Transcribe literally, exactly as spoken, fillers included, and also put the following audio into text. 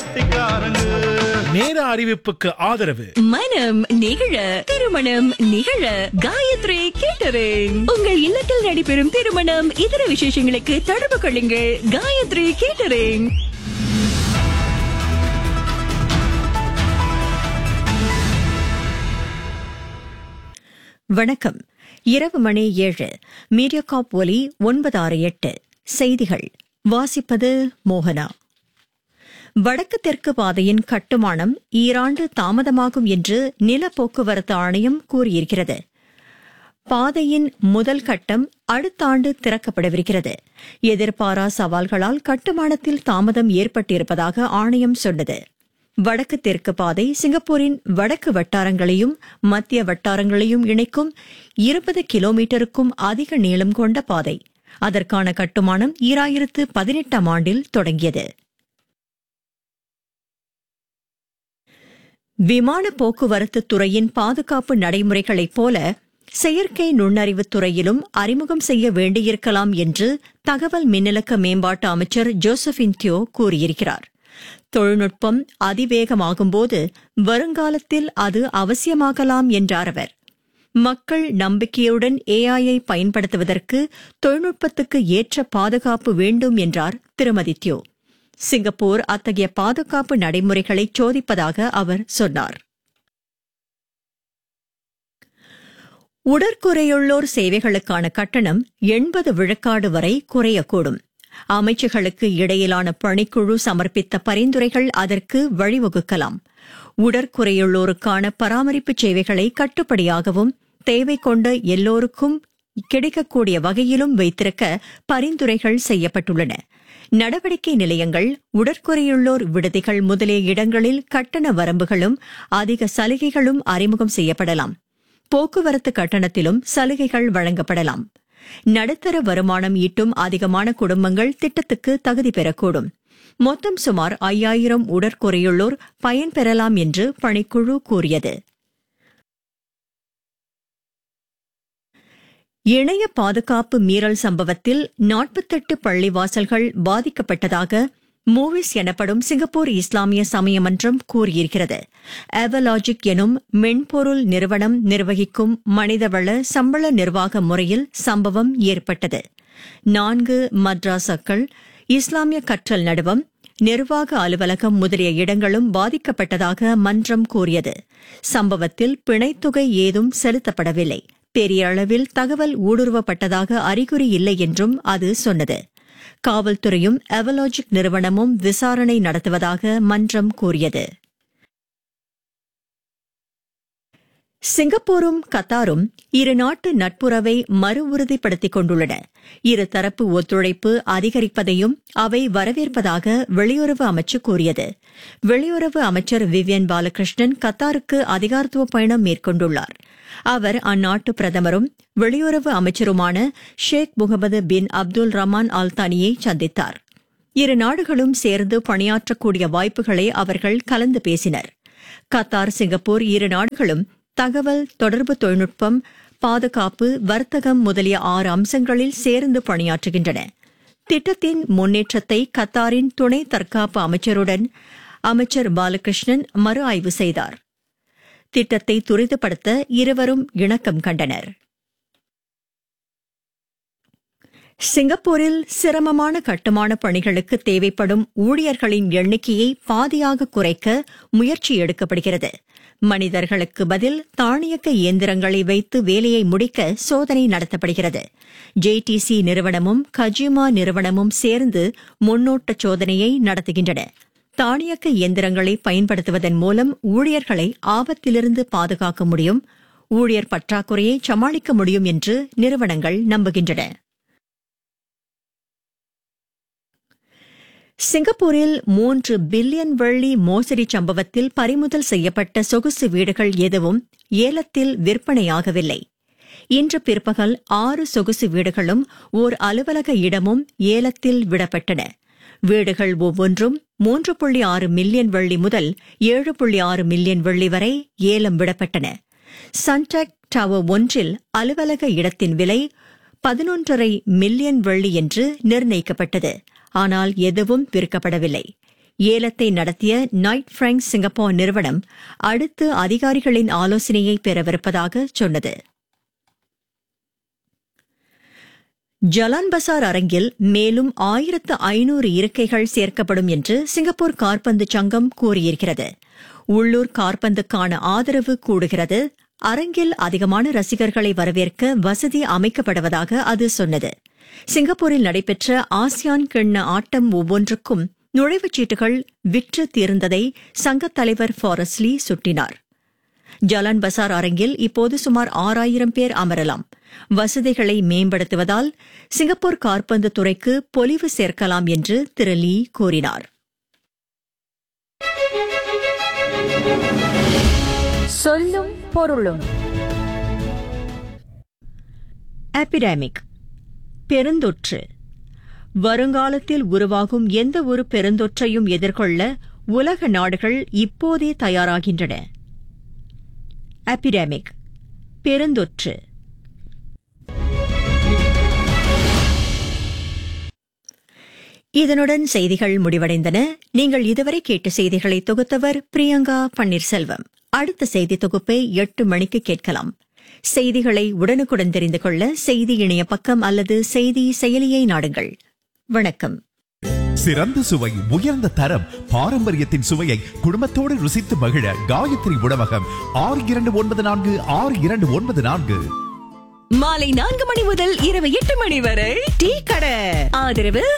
கெட்டிக்காரங்க. நேர அறிவிப்புக்கு ஆதரவு மனம் நிகழ திருமணம் நிகழ காயத்ரி கேட்டரிங். உங்கள் இல்லத்தில் நடைபெறும் திருமணம் இதர விசேஷங்களுக்கு தொடர்பு கொள்ளுங்கள் காயத்ரி கேட்டரிங். வணக்கம். இரவு மணி ஏழு. மீடியாகாப் ஒலி ஒன்பது ஆறு எட்டு. செய்திகள் வாசிப்பது மோகனா. வடக்கு தெற்கு பாதையின் கட்டுமானம் ஈராண்டு தாமதமாகும் என்று நில போக்குவரத்து ஆணையம் கூறியிருக்கிறது. பாதையின் முதல் கட்டம் அடுத்த ஆண்டு திறக்கப்படவிருக்கிறது. எதிர்பாரா சவால்களால் கட்டுமானத்தில் தாமதம் ஏற்பட்டிருப்பதாக ஆணையம் சொன்னது. வடக்கு தெற்கு பாதை சிங்கப்பூரின் வடக்கு வட்டாரங்களையும் மத்திய வட்டாரங்களையும் இணைக்கும் இருபது கிலோமீட்டருக்கும் அதிக நீளம் கொண்ட பாதை. அதற்கான கட்டுமானம் ஈராயிரத்து பதினெட்டாம் ஆண்டில் தொடங்கியது. விமான போக்குவரத்து துறையின் பாதுகாப்பு நடைமுறைகளைப் போல செயற்கை நுண்ணறிவு துறையிலும் அறிமுகம் செய்ய வேண்டியிருக்கலாம் என்று தகவல் மின்னலக்க மேம்பாட்டு அமைச்சர் ஜோசபின் தியோ கூறியிருக்கிறார். தொழில்நுட்பம் அதிவேகமாகும்போது வருங்காலத்தில் அது அவசியமாகலாம் என்றார் அவர். மக்கள் நம்பிக்கையுடன் ஏஐயை பயன்படுத்துவதற்கு தொழில்நுட்பத்துக்கு ஏற்ற பாதுகாப்பு வேண்டும் என்றார் திருமதி தியோ. சிங்கப்பூர் அத்தகைய பாதுகாப்பு நடைமுறைகளை சோதிப்பதாக அவர் சொன்னார். உடற்குறையுள்ளோர் சேவைகளுக்கான கட்டணம் எண்பது விழுக்காடு வரை குறையக்கூடும். அமைச்சுகளுக்கு இடையிலான பணிக்குழு சமர்ப்பித்த பரிந்துரைகள் அதற்கு வழிவகுக்கலாம். உடற்குறையுள்ளோருக்கான பராமரிப்பு சேவைகளை கட்டுப்படியாகவும் தேவை கொண்ட எல்லோருக்கும் கிடைக்கக்கூடிய வகையிலும் வைத்திருக்க பரிந்துரைகள் செய்யப்பட்டுள்ளன. நடவடிக்கை நிலையங்கள், உடற்குறையுள்ளோர் விடுதிகள் முதலிய இடங்களில் கட்டண வரம்புகளும் அதிக சலுகைகளும் அறிமுகம் செய்யப்படலாம். போக்குவரத்து கட்டணத்திலும் சலுகைகள் வழங்கப்படலாம். நடுத்தர வருமானம் ஈட்டும் அதிகமான குடும்பங்கள் திட்டத்துக்கு தகுதி பெறக்கூடும். மொத்தம் சுமார் ஐயாயிரம் உடற்குறையுள்ளோர் பயன்பெறலாம் என்று பணிக்குழு கூறியது. இணைய பாதுகாப்பு மீறல் சம்பவத்தில் நாற்பத்தெட்டு பள்ளிவாசல்கள் பாதிக்கப்பட்டதாக மூவிஸ் எனப்படும் சிங்கப்பூர் இஸ்லாமிய சமய மன்றம் கூறியிருக்கிறது. அவலாஜிக் எனும் மென்பொருள் நிறுவனம் நிர்வகிக்கும் மனிதவள சம்பள நிர்வாக முறையில் சம்பவம் ஏற்பட்டது. நான்கு மദ്രാസக்கள், இஸ்லாமிய கற்றல் நடுவம், நிர்வாக அலுவலகம் முதலிய இடங்களும் பாதிக்கப்பட்டதாக மன்றம் கூறியது. சம்பவத்தில் பிணைத்தொகை ஏதும் செலுத்தப்படவில்லை. பெரிய அளவில் தகவல் ஊடுருவப்பட்டதாக அறிகுறி இல்லை என்றும் அது சொன்னது. காவல்துறையும் அவலாஜிக் நிறுவனமும் விசாரணை நடத்துவதாக மன்றம் கூறியது. சிங்கப்பூரும் கத்தாரும் இருநாட்டு நட்புறவை மறு உறுதிப்படுத்திக் கொண்டுள்ளன. இருதரப்பு ஒத்துழைப்பு அதிகரிப்பதையும் அவை வரவேற்பதாக வெளியுறவு அமைச்சு கூறியது. வெளியுறவு அமைச்சர் விவியன் பாலகிருஷ்ணன் கத்தாருக்கு அதிகாரத்துவ பயணம் மேற்கொண்டுள்ளார். அவர் அந்நாட்டு பிரதமரும் வெளியுறவு அமைச்சருமான ஷேக் முகமது பின் அப்துல் ரஹ்மான் அல் தானியை சந்தித்தார். இரு நாடுகளும் சேர்ந்து பணியாற்றக்கூடிய வாய்ப்புகளை அவர்கள் கலந்து பேசினர். கத்தார், சிங்கப்பூர் இரு நாடுகளும் தகவல் தொடர்பு தொழில்நுட்பம், பாதுகாப்பு, வர்த்தகம் முதலிய ஆறு அம்சங்களில் சேர்ந்து பணியாற்றுகின்றன. திட்டத்தின் முன்னேற்றத்தை கத்தாரின் துணை தற்காப்பு அமைச்சருடன் அமைச்சர் பாலகிருஷ்ணன் மறு ஆய்வு செய்தார். திட்டத்தை துரிதப்படுத்த இருவரும் இணக்கம் கண்டனர். சிங்கப்பூரில் சிரமமான கட்டுமான பணிகளுக்கு தேவைப்படும் ஊழியர்களின் எண்ணிக்கையை பாதியாக குறைக்க முயற்சி எடுக்கப்படுகிறது. மனிதர்களுக்கு பதில் தானியக்க இயந்திரங்களை வைத்து வேலையை முடிக்க சோதனை நடத்தப்படுகிறது. ஜேடிசி நிறுவனமும் கஜிமா நிறுவனமும் சேர்ந்து முன்னோட்ட சோதனையை நடத்துகின்றன. தானியக்க இயந்திரங்களை பயன்படுத்துவதன் மூலம் ஊழியர்களை ஆபத்திலிருந்து பாதுகாக்க முடியும், ஊழியர் பற்றாக்குறையை சமாளிக்க முடியும் என்று நிறுவனங்கள் நம்புகின்றன. சிங்கப்பூரில் மூன்று பில்லியன் வெள்ளி மோசடி சம்பவத்தில் பறிமுதல் செய்யப்பட்ட சொகுசு வீடுகள் எதுவும் ஏலத்தில் விற்பனையாகவில்லை. இன்று பிற்பகல் ஆறு சொகுசு வீடுகளும் ஓர் அலுவலக இடமும் ஏலத்தில் விடப்பட்டன. வீடுகள் ஒவ்வொன்றும் மூன்று புள்ளி ஆறு மில்லியன் வெள்ளி முதல் ஏழு புள்ளி ஆறு மில்லியன் வெள்ளி வரை ஏலம் விடப்பட்டன. சன்டெக் டவர் ஒன்றில் அலுவலக இடத்தின் விலை பதினொன்றரை மில்லியன் வெள்ளி என்று நிர்ணயிக்கப்பட்டது. ஆனால் எதுவும் விற்கப்படவில்லை. ஏலத்தை நடத்திய நைட் பிராங்க் சிங்கப்பூர் நிறுவனம் அடுத்து அதிகாரிகளின் ஆலோசனையை பெறவிருப்பதாக சொன்னது. ஜலான் பசார் அரங்கில் மேலும் ஆயிரத்து ஐநூறு இருக்கைகள் சேர்க்கப்படும் என்று சிங்கப்பூர் காற்பந்து சங்கம் கூறியிருக்கிறது. உள்ளூர் காற்பந்துக்கான ஆதரவு கூடுகிறது. அரங்கில் அதிகமான ரசிகர்களை வரவேற்க வசதி அமைக்கப்படுவதாக அது சொன்னது. சிங்கப்பூரில் நடைபெற்ற ஆசியான் கிண்ண ஆட்டம் ஒவ்வொன்றுக்கும் நுழைவுச் சீட்டுகள் விற்று தீர்ந்ததை சங்கத் தலைவர் ஃபாரஸ்லி சுட்டினார். ஜலான் பசார் அரங்கில் இப்போது சுமார் ஆறாயிரம் பேர் அமரலாம். வசதிகளை மேம்படுத்துவதால் சிங்கப்பூர் காற்பந்து துறைக்கு பொலிவு சேர்க்கலாம் என்று திரு லீ கூறினார். சொல்லும் பொருளும். எபிடமிக், பெருந்தொற்று. வருங்காலத்தில் உருவாகும் எந்த ஒரு பெருந்தொற்றையும் எதிர்கொள்ள உலக நாடுகள் இப்போதே தயாராகின்றன. எபிடமிக், பெருந்தொற்று. இதனுடன் செய்திகள் முடிவடைந்தன. நீங்கள் இதுவரை கேட்ட செய்திகளை தொகுத்தவர் பிரியங்கா பன்னீர்செல்வம். அடுத்த செய்தி தொகுப்பை எட்டு மணிக்கு கேட்கலாம். செய்திகளை உடனுக்குடன் தெரிந்து கொள்ள செய்தி இணைய பக்கம் அல்லது செய்தி செயலியை நாடுங்கள். வணக்கம். சிறந்த சுவை, உயர்ந்த தரம், பாரம்பரியத்தின் சுவையை குடும்பத்தோடு ருசித்து மகிழ காயத்ரி உணவகம். ஆறு இரண்டு ஒன்பது நான்கு ஆறு இரண்டு ஒன்பது நான்கு. மாலை நான்கு மணி முதல் இரவு எட்டு மணி வரை டீ கடை. ஆதரவு